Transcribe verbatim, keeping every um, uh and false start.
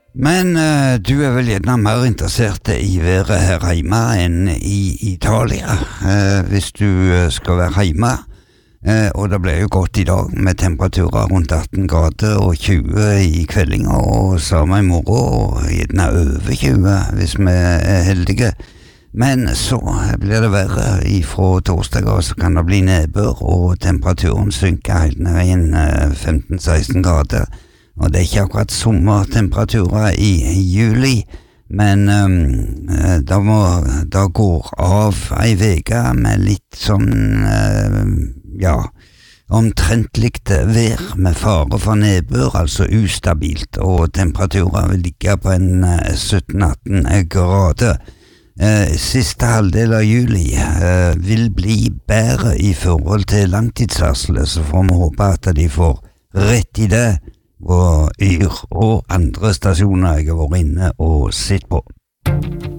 Men uh, du er vel gjerne mer interessert i været her hjemme enn i Italia, uh, hvis du uh, skal være hjemme. Uh, og det ble jo godt i dag med temperaturer rundt atten grader og tjue i kveldinger og samme i morgen og gjerne over tjue hvis vi er heldige. Men så blir det verre ifra torsdag og så kan det bli nedbør og temperaturen synker helt ned i uh, femten til seksten grader. Og det er ikke akkurat sommertemperaturer i, i juli, men um, da, må, da går av ei veke med litt sånn, uh, ja, omtrentligt vær med fare for nedbør, altså ustabilt, og temperaturer vil ligge på en uh, sytten til atten grader. Uh, siste halvdel av juli uh, vil bli bedre i forhold til langtidsvarselet, så får vi håpe at de får rett i det, og Yr og andre stasjoner jeg har vært inne og sett på.